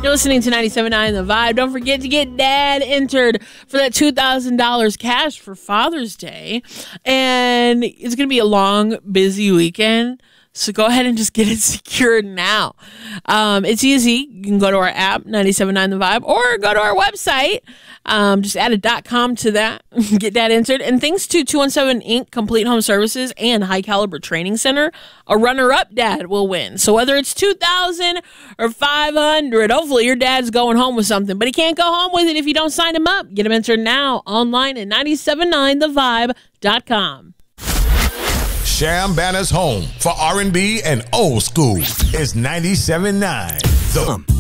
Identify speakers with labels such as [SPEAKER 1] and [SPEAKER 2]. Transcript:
[SPEAKER 1] You're listening to 97.9 The Vibe. Don't forget to get Dad entered for that $2,000 cash for Father's Day. And it's going to be a long, busy weekend. So go ahead and just get it secured now. It's easy. You can go to our app, 97.9 The Vibe, or go to our website. Just add a .com to that. Get that entered. And thanks to 217 Inc., Complete Home Services, and High Caliber Training Center, a runner-up dad will win. So whether it's $2,000 or $500, hopefully your dad's going home with something. But he can't go home with it if you don't sign him up. Get him entered now online at 979thevibe.com.
[SPEAKER 2] Sharon Banner's home for R&B and old school is 97.9 The